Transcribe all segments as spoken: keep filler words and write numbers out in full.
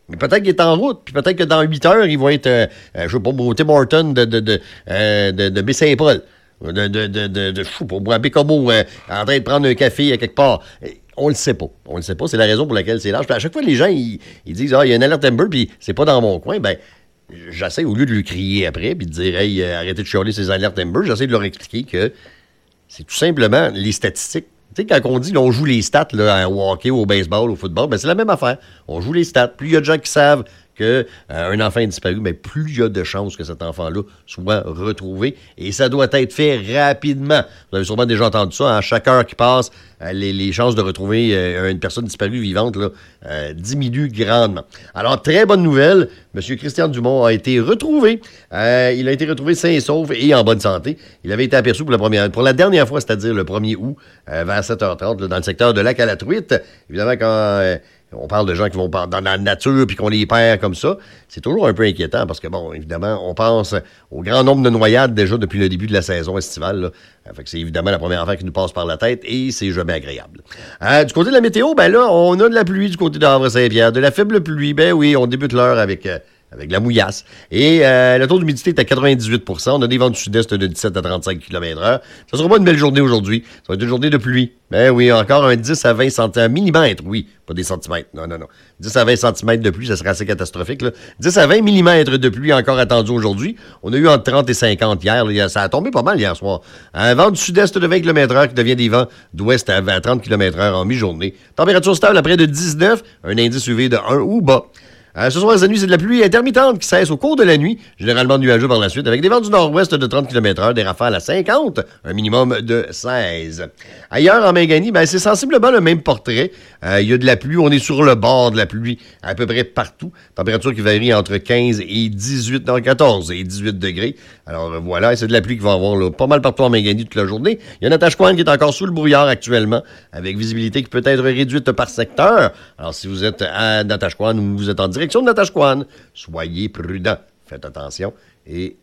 Mais peut-être qu'il est en route, puis peut-être que dans huit heures, il va être, euh, je sais pas, au Tim Hortons de, de, de, euh, de, de Baie-Saint-Paul. De, de, de, de, de fou, pour boire Bécomo, euh, en train de prendre un café à quelque part. On le sait pas. On le sait pas. C'est la raison pour laquelle c'est large. Puis à chaque fois, les gens, ils, ils disent, ah, il y a une alerte Amber, puis c'est pas dans mon coin. Ben, j'essaie, au lieu de lui crier après, puis de dire, hey, euh, arrêtez de chialer ces alertes Amber, j'essaie de leur expliquer que c'est tout simplement les statistiques. Tu sais, quand on dit, là, on joue les stats, là, au hockey, au baseball, au football, ben, c'est la même affaire. On joue les stats. Plus il y a de gens qui savent qu'un euh, enfant est disparu, mais plus il y a de chances que cet enfant-là soit retrouvé. Et ça doit être fait rapidement. Vous avez sûrement déjà entendu ça. À chaque heure qui passe, euh, les, les chances de retrouver euh, une personne disparue vivante là, euh, diminuent grandement. Alors, très bonne nouvelle. M. Christian Dumont a été retrouvé. Euh, il a été retrouvé sain et sauf et en bonne santé. Il avait été aperçu pour la, première, pour la dernière fois, c'est-à-dire le premier août, euh, vers sept heures trente, là, dans le secteur de Lac-à-la-Truite. Évidemment, quand... Euh, on parle de gens qui vont dans la nature puis qu'on les perd comme ça. C'est toujours un peu inquiétant parce que, bon, évidemment, on pense au grand nombre de noyades déjà depuis le début de la saison estivale. Là. Fait que c'est évidemment la première affaire qui nous passe par la tête et c'est jamais agréable. Euh, du côté de la météo, ben là, on a de la pluie du côté de Havre-Saint-Pierre. De la faible pluie, ben oui, on débute l'heure avec... Euh, avec la mouillasse. Et euh, le taux d'humidité est à quatre-vingt-dix-huit pour cent. On a des vents du sud-est de dix-sept à trente-cinq kilomètres heure. Ça sera pas une belle journée aujourd'hui. Ça va être une journée de pluie. Ben oui, encore un dix à vingt centimètres. Millimètres, oui. Pas des centimètres. Non, non, non. dix à vingt centimètres de pluie, ça serait assez catastrophique. Là. dix à vingt millimètres de pluie encore attendu aujourd'hui. On a eu entre trente et cinquante hier. Là. Ça a tombé pas mal hier soir. Un vent du sud-est de vingt kilomètres heure qui devient des vents d'ouest à trente kilomètres heure en mi-journée. Température stable à près de dix-neuf. Un indice U V de un ou bas. Euh, ce soir, cette nuit, c'est de la pluie intermittente qui cesse au cours de la nuit, généralement nuageux par la suite, avec des vents du nord-ouest de trente kilomètres heure, des rafales à cinquante, un minimum de seize. Ailleurs, en Mingani, ben, c'est sensiblement le même portrait. Euh, il y a de la pluie, on est sur le bord de la pluie à peu près partout. Température qui varie entre quinze et dix-huit, dans quatorze et dix-huit degrés. Alors euh, voilà, c'est de la pluie qui va avoir là, pas mal partout en Mingani toute la journée. Il y a Natashquan qui est encore sous le brouillard actuellement, avec visibilité qui peut être réduite par secteur. Alors si vous êtes à Natashquan ou vous êtes en direction de Natashquan, soyez prudents, faites attention et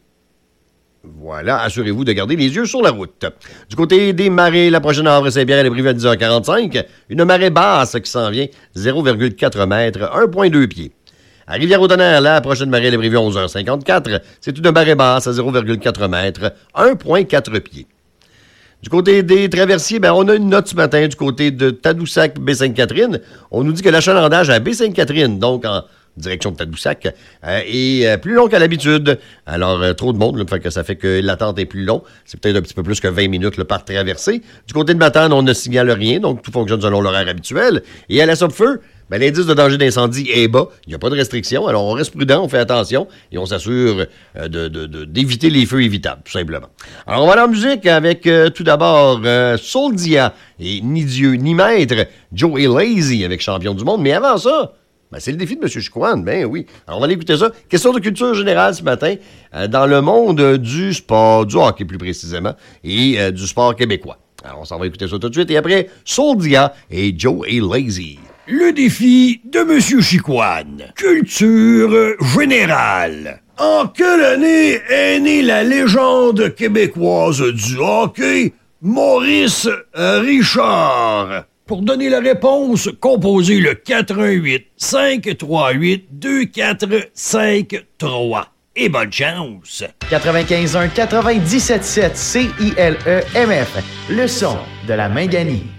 voilà, assurez-vous de garder les yeux sur la route. Du côté des marées, la prochaine à Havre-Saint-Pierre, elle est prévue à dix heures quarante-cinq. Une marée basse qui s'en vient, zéro virgule quatre mètres, un virgule deux pieds. À Rivière-au-Tonnerre, la prochaine marée, elle est prévue à onze heures cinquante-quatre. C'est une marée basse à zéro virgule quatre mètres, un virgule quatre pieds. Du côté des traversiers, ben, on a une note ce matin du côté de Tadoussac, Baie-Sainte-Catherine. On nous dit que l'achalandage à Baie-Sainte-Catherine, donc en direction de Tadoussac, euh, est euh, plus long qu'à l'habitude. Alors, euh, trop de monde, là, fait que ça fait que l'attente est plus longue. C'est peut-être un petit peu plus que vingt minutes là, par traversée. Du côté de Matane, on ne signale rien, donc tout fonctionne selon l'horaire habituel. Et à la Sopfeu, ben, l'indice de danger d'incendie est bas. Il n'y a pas de restriction. Alors, on reste prudent, on fait attention et on s'assure euh, de, de, de, d'éviter les feux évitables, tout simplement. Alors, on va aller en musique avec euh, tout d'abord euh, Soldia et Ni Dieu ni Maître, Joe et Lazy avec Champion du Monde. Mais avant ça, ben, c'est le défi de M. Chicoine, ben oui. Alors, on va aller écouter ça. Question de culture générale ce matin, euh, dans le monde euh, du sport, du hockey plus précisément, et euh, du sport québécois. Alors, on s'en va écouter ça tout de suite. Et après, Soldia et Joe et Lazy. Le défi de M. Chicoine. Culture générale. En quelle année est née la légende québécoise du hockey, Maurice Richard? Pour donner la réponse, composez le quatre un huit, cinq trois huit, deux quatre cinq trois. Et bonne chance! quatre-vingt-quinze un quatre-vingt-dix-sept sept C I L E M F, le son de la Minganie.